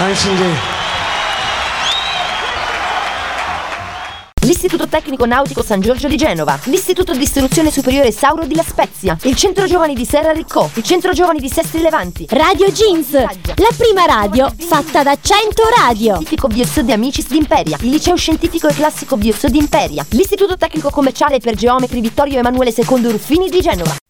L'Istituto Tecnico Nautico San Giorgio di Genova, l'Istituto di Istruzione Superiore Sauro di La Spezia, il Centro Giovani di Serra Riccò, il Centro Giovani di Sestri Levanti, Radio Jeans, la prima radio fatta da 100 radio. Scientifico Bios de Amicis d'Imperia, il Liceo Scientifico e Classico Bios d'Imperia, l'Istituto Tecnico Commerciale per Geometri Vittorio Emanuele II Ruffini di Genova.